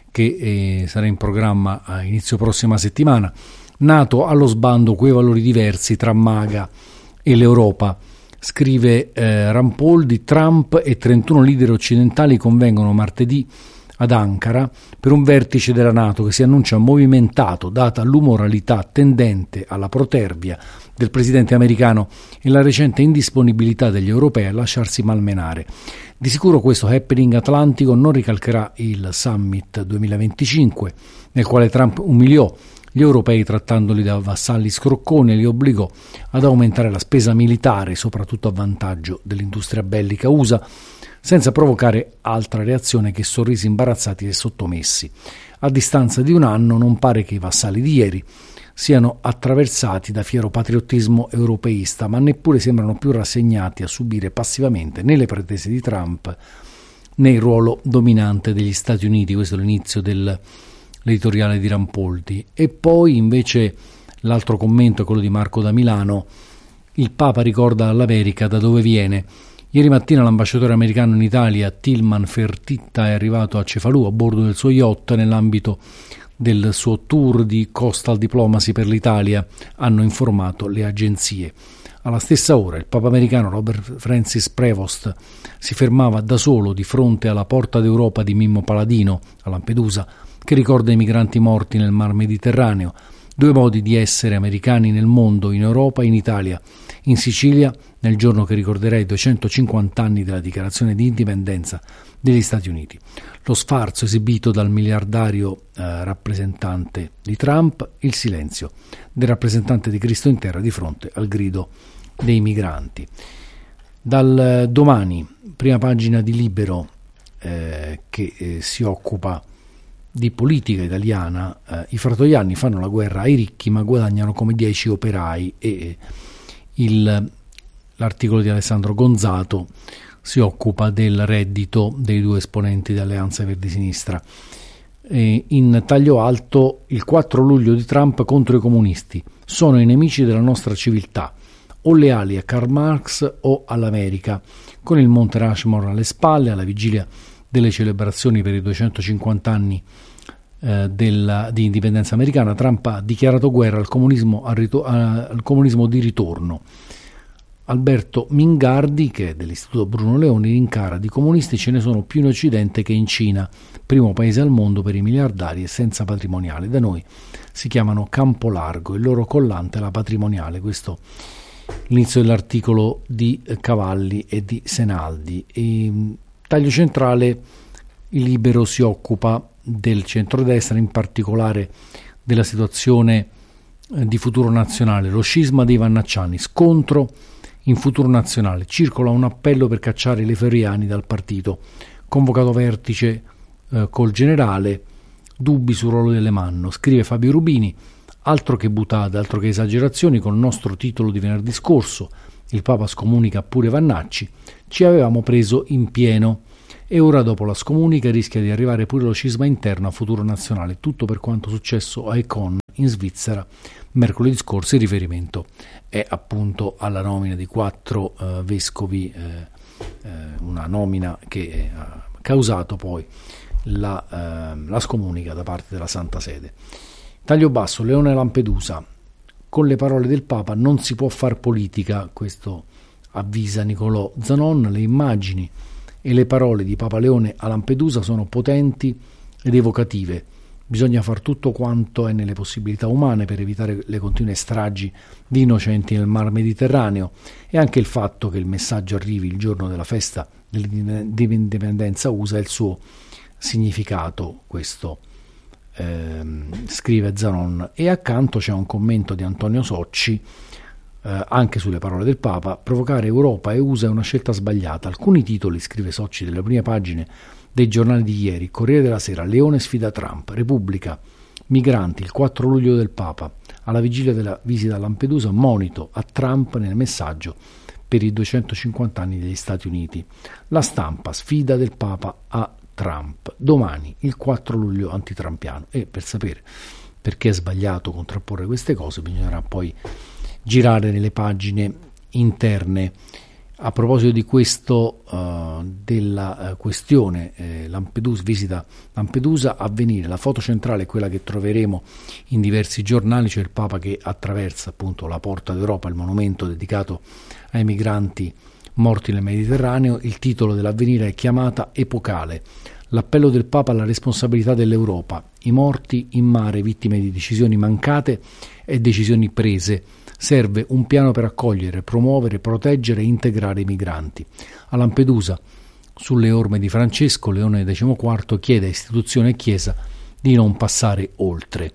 che sarà in programma a inizio prossima settimana. NATO allo sbando, quei valori diversi tra MAGA e l'Europa. Scrive Rampoldi, Trump e 31 leader occidentali convengono martedì ad Ankara per un vertice della NATO che si annuncia movimentato data l'umoralità tendente alla protervia del presidente americano e la recente indisponibilità degli europei a lasciarsi malmenare. Di sicuro questo happening atlantico non ricalcherà il Summit 2025, nel quale Trump umiliò gli europei trattandoli da vassalli scrocconi e li obbligò ad aumentare la spesa militare, soprattutto a vantaggio dell'industria bellica USA, senza provocare altra reazione che sorrisi imbarazzati e sottomessi. A distanza di un anno non pare che i vassalli di ieri siano attraversati da fiero patriottismo europeista, ma neppure sembrano più rassegnati a subire passivamente né le pretese di Trump né il ruolo dominante degli Stati Uniti. Questo è l'inizio dell'editoriale di Rampoldi. E poi invece l'altro commento è quello di Marco da Milano. Il Papa ricorda all'America da dove viene. Ieri mattina l'ambasciatore americano in Italia Tilman Fertitta è arrivato a Cefalù a bordo del suo yacht nell'ambito del suo tour di Coastal Diplomacy per l'Italia, hanno informato le agenzie. Alla stessa ora il Papa americano Robert Francis Prevost si fermava da solo di fronte alla Porta d'Europa di Mimmo Paladino a Lampedusa, che ricorda i migranti morti nel Mar Mediterraneo. Due modi di essere americani nel mondo, in Europa e in Italia. In Sicilia, nel giorno che ricorderà i 250 anni della dichiarazione di indipendenza degli Stati Uniti. Lo sfarzo esibito dal miliardario rappresentante di Trump, il silenzio del rappresentante di Cristo in terra di fronte al grido dei migranti. Dal Domani, prima pagina di Libero, che si occupa di politica italiana. I Fratoianni fanno la guerra ai ricchi ma guadagnano come 10 operai, e l'articolo di Alessandro Gonzato si occupa del reddito dei due esponenti dell'Alleanza Verdi Sinistra. In taglio alto, il 4 luglio di Trump contro i comunisti: sono i nemici della nostra civiltà, o leali a Karl Marx o all'America. Con il Monte Rushmore alle spalle, alla vigilia delle celebrazioni per i 250 anni di indipendenza americana, Trump ha dichiarato guerra al comunismo di ritorno. Alberto Mingardi, che è dell'Istituto Bruno Leoni, rincara: di comunisti ce ne sono più in Occidente che in Cina, primo paese al mondo per i miliardari e senza patrimoniale. Da noi si chiamano Campo Largo, il loro collante è la patrimoniale. Questo l'inizio dell'articolo di Cavalli e di Senaldi. Taglio centrale, il Libero si occupa del centrodestra, in particolare della situazione di Futuro Nazionale, lo scisma dei Vannacciani, scontro in Futuro Nazionale, circola un appello per cacciare i leferiani dal partito, convocato vertice col generale, dubbi sul ruolo delle Manno. Scrive Fabio Rubini: altro che butade, altro che esagerazioni, col nostro titolo di venerdì scorso, il Papa scomunica pure Vannacci, ci avevamo preso in pieno e ora dopo la scomunica rischia di arrivare pure lo cisma interno a Futuro Nazionale, tutto per quanto successo a Econ in Svizzera mercoledì scorso. Il riferimento è appunto alla nomina di 4 vescovi, una nomina che ha causato poi la scomunica da parte della Santa Sede. Taglio basso, Leone Lampedusa. Con le parole del Papa non si può far politica, questo avvisa Nicolò Zanon. Le immagini e le parole di Papa Leone a Lampedusa sono potenti ed evocative. Bisogna far tutto quanto è nelle possibilità umane per evitare le continue stragi di innocenti nel Mar Mediterraneo, e anche il fatto che il messaggio arrivi il giorno della festa dell'indipendenza USA è il suo significato, questo scrive Zanon. E accanto c'è un commento di Antonio Socci anche sulle parole del Papa: provocare Europa e USA è una scelta sbagliata. Alcuni titoli, scrive Socci, delle prime pagine dei giornali di ieri: Corriere della Sera, Leone sfida Trump; Repubblica, migranti, il 4 luglio del Papa, alla vigilia della visita a Lampedusa, monito a Trump nel messaggio per i 250 anni degli Stati Uniti. La Stampa, sfida del Papa a Trump, domani il 4 luglio antitrampiano. E per sapere perché è sbagliato contrapporre queste cose bisognerà poi girare nelle pagine interne. A proposito di questo, della questione Lampedusa, visita Lampedusa, Avvenire, la foto centrale è quella che troveremo in diversi giornali. C'è il Papa che attraversa appunto la Porta d'Europa, il monumento dedicato ai migranti morti nel Mediterraneo. Il titolo dell'Avvenire è Chiamata epocale, l'appello del Papa alla responsabilità dell'Europa, i morti in mare vittime di decisioni mancate e decisioni prese. Serve un piano per accogliere, promuovere, proteggere e integrare i migranti. A Lampedusa, sulle orme di Francesco, Leone XIV chiede a istituzione e Chiesa di non passare oltre.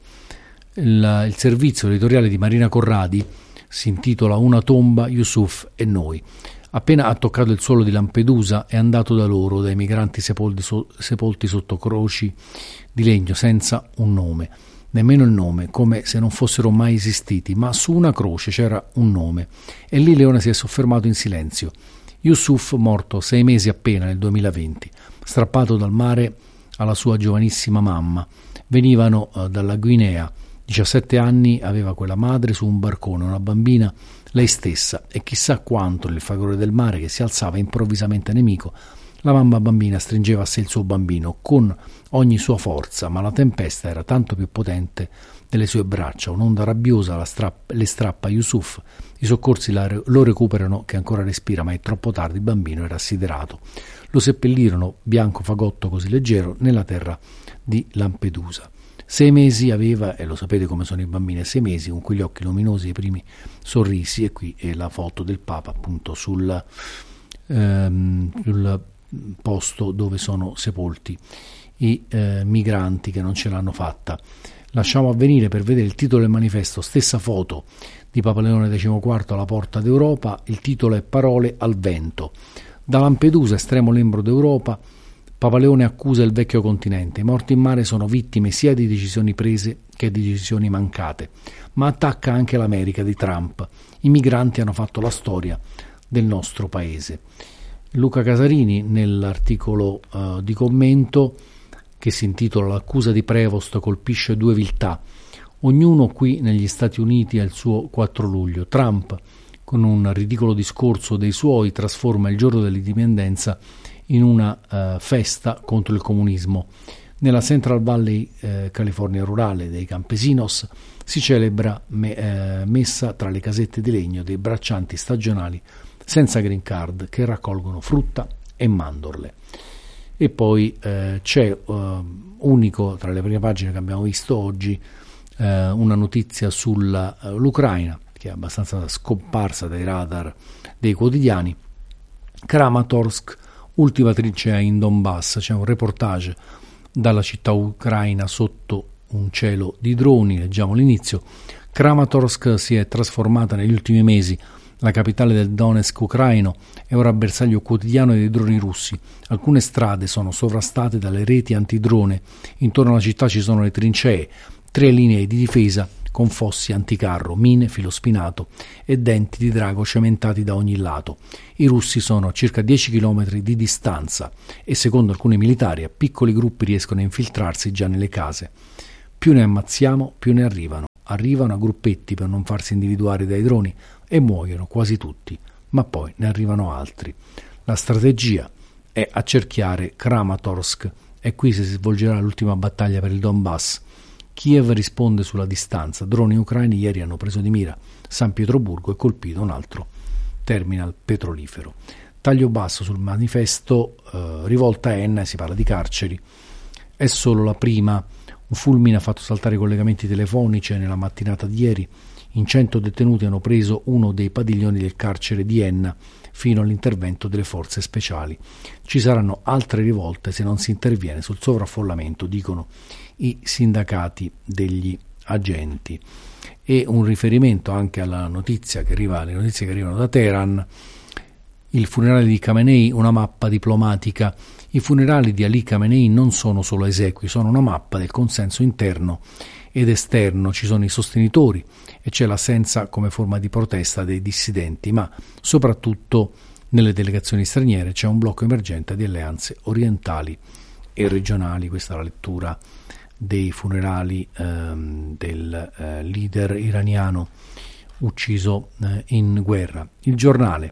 Il servizio editoriale di Marina Corradi si intitola Una tomba, Yusuf e noi. Appena ha toccato il suolo di Lampedusa è andato da loro, dai migranti sepolti sotto croci di legno senza un nome. Nemmeno il nome, come se non fossero mai esistiti, ma su una croce c'era un nome, e lì Leone si è soffermato in silenzio. Yusuf, morto 6 mesi appena nel 2020, strappato dal mare alla sua giovanissima mamma. Venivano dalla Guinea, 17 anni aveva quella madre su un barcone, una bambina lei stessa, e chissà quanto nel fragore del mare che si alzava improvvisamente nemico, la mamma bambina stringeva a sé il suo bambino con ogni sua forza, ma la tempesta era tanto più potente delle sue braccia. Un'onda rabbiosa le strappa Yusuf. I soccorsi lo recuperano che ancora respira, ma è troppo tardi, il bambino era assiderato. Lo seppellirono, bianco fagotto così leggero, nella terra di Lampedusa. 6 mesi aveva, e lo sapete come sono i bambini a 6 mesi, con quegli occhi luminosi e i primi sorrisi. E qui è la foto del Papa appunto sul posto dove sono sepolti i migranti che non ce l'hanno fatta. Lasciamo Avvenire per vedere il titolo del manifesto, stessa foto di Papa Leone XIV alla Porta d'Europa. Il titolo è Parole al vento. Da Lampedusa, estremo lembro d'Europa, Papa Leone accusa il vecchio continente. I morti in mare sono vittime sia di decisioni prese che di decisioni mancate, ma attacca anche l'America di Trump. I migranti hanno fatto la storia del nostro paese. Luca Casarini, nell'articolo di commento che si intitola L'accusa di Prevost colpisce 2 viltà. Ognuno qui negli Stati Uniti ha il suo 4 luglio. Trump, con un ridicolo discorso dei suoi, trasforma il giorno dell'indipendenza in una festa contro il comunismo. Nella Central Valley California rurale dei campesinos si celebra messa tra le casette di legno dei braccianti stagionali senza green card che raccolgono frutta e mandorle. E poi c'è unico tra le prime pagine che abbiamo visto oggi una notizia sull'Ucraina che è abbastanza scomparsa dai radar dei quotidiani. Kramatorsk, ultima trincea in Donbass. C'è un reportage dalla città ucraina sotto un cielo di droni. Leggiamo l'inizio. Kramatorsk si è trasformata negli ultimi mesi La capitale del Donetsk ucraino è ora bersaglio quotidiano dei droni russi. Alcune strade sono sovrastate dalle reti antidrone. Intorno alla città ci sono le trincee, 3 linee di difesa con fossi anticarro, mine, filo spinato e denti di drago cementati da ogni lato. I russi sono a circa 10 km di distanza e, secondo alcuni militari, a piccoli gruppi riescono a infiltrarsi già nelle case. Più ne ammazziamo, più ne arrivano. Arrivano a gruppetti per non farsi individuare dai droni e muoiono quasi tutti, ma poi ne arrivano altri. La strategia è accerchiare Kramatorsk e qui si svolgerà l'ultima battaglia per il Donbass. Kiev risponde sulla distanza. Droni ucraini ieri hanno preso di mira San Pietroburgo e colpito un altro terminal petrolifero. Taglio basso sul manifesto, rivolta a Enna, si parla di carceri. È solo la prima. Un fulmine ha fatto saltare i collegamenti telefonici e nella mattinata di ieri in 100 detenuti hanno preso uno dei padiglioni del carcere di Enna fino all'intervento delle forze speciali. Ci saranno altre rivolte se non si interviene sul sovraffollamento, dicono i sindacati degli agenti. E un riferimento anche alla notizia che arriva, le notizie che arrivano da Teheran: il funerale di Khamenei, una mappa diplomatica. I funerali di Ali Khamenei non sono solo esequi, sono una mappa del consenso interno ed esterno. Ci sono i sostenitori e c'è l'assenza come forma di protesta dei dissidenti, ma soprattutto nelle delegazioni straniere c'è un blocco emergente di alleanze orientali e regionali. Questa è la lettura dei funerali del leader iraniano ucciso in guerra. Il giornale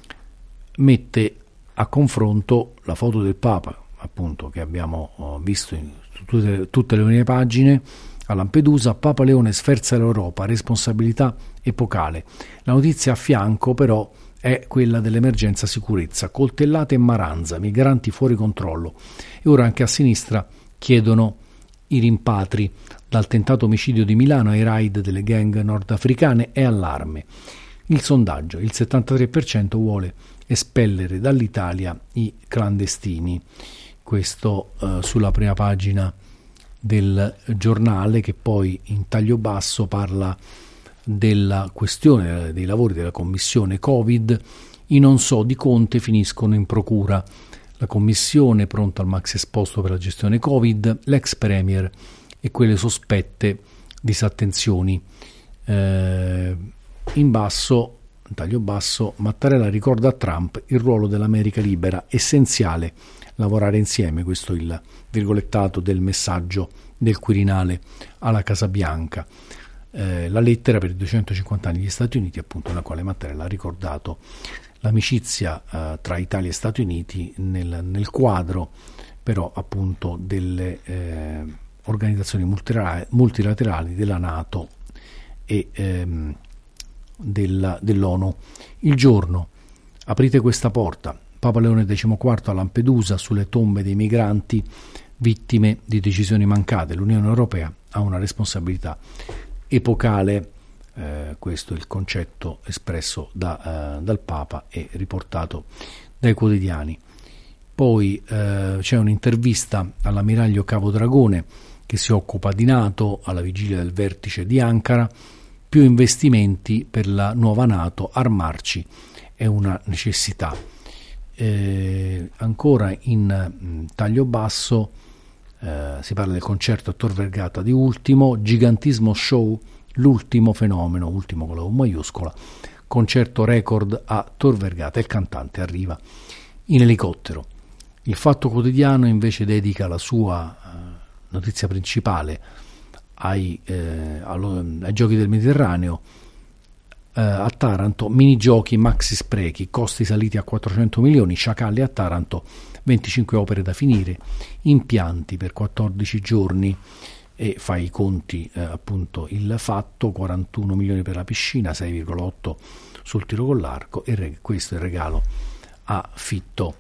mette a confronto la foto del Papa, appunto, che abbiamo visto su tutte le prime pagine. A Lampedusa, Papa Leone sferza l'Europa, responsabilità epocale. La notizia a fianco però è quella dell'emergenza sicurezza, coltellate e Maranza, migranti fuori controllo, e ora anche a sinistra chiedono i rimpatri. Dal tentato omicidio di Milano ai raid delle gang nordafricane è allarme. Il sondaggio: il 73% vuole espellere dall'Italia i clandestini. Questo sulla prima pagina del giornale, che poi in taglio basso parla della questione dei lavori della commissione Covid. I non so di Conte finiscono in procura. La commissione pronta al maxi esposto per la gestione Covid, l'ex premier e quelle sospette disattenzioni. In basso, in taglio basso, Mattarella ricorda a Trump il ruolo dell'America libera, essenziale lavorare insieme. Questo è il virgolettato del messaggio del Quirinale alla Casa Bianca. La lettera per i 250 anni degli Stati Uniti, appunto, nella quale Mattarella ha ricordato l'amicizia tra Italia e Stati Uniti nel quadro però appunto delle organizzazioni multilaterali, della NATO e dell'ONU. Il Giorno: aprite questa porta. Papa Leone XIV a Lampedusa, sulle tombe dei migranti vittime di decisioni mancate. L'Unione Europea ha una responsabilità epocale. Questo è il concetto espresso dal Papa e riportato dai quotidiani. Poi c'è un'intervista all'ammiraglio Cavo Dragone, che si occupa di NATO alla vigilia del vertice di Ankara. Più investimenti per la nuova NATO, armarci è una necessità. Ancora in taglio basso si parla del concerto a Tor Vergata di Ultimo, gigantismo show, l'ultimo fenomeno, ultimo con la U maiuscola, concerto record a Tor Vergata, il cantante arriva in elicottero. Il Fatto Quotidiano invece dedica la sua notizia principale ai giochi del Mediterraneo. A Taranto, minigiochi, maxi sprechi, costi saliti a 400 milioni, sciacalli a Taranto, 25 opere da finire, impianti per 14 giorni, e fa i conti appunto il Fatto: 41 milioni per la piscina, 6,8 sul tiro con l'arco, e questo è il regalo a Fitto.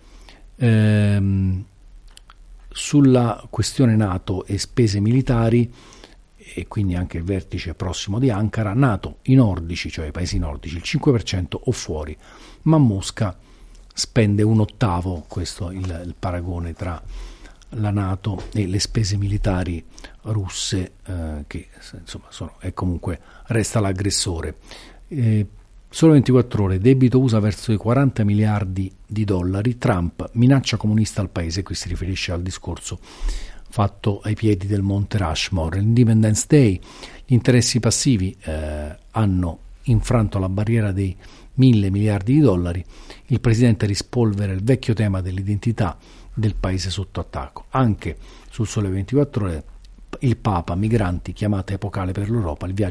Sulla questione NATO e spese militari, e quindi anche il vertice prossimo di Ankara, NATO, i nordici, cioè i paesi nordici, il 5% o fuori, ma Mosca spende 1/8, questo è il paragone tra la NATO e le spese militari russe, che insomma è comunque, resta l'aggressore. Solo 24 ore, debito USA verso i 40 miliardi di dollari, Trump minaccia comunista al paese, qui si riferisce al discorso fatto ai piedi del Monte Rushmore. L'Independence Day, gli interessi passivi hanno infranto la barriera dei 1.000 miliardi di dollari, il presidente rispolvera il vecchio tema dell'identità del paese sotto attacco. Anche sul Sole 24 ore, il Papa, migranti, chiamata epocale per l'Europa, il viaggio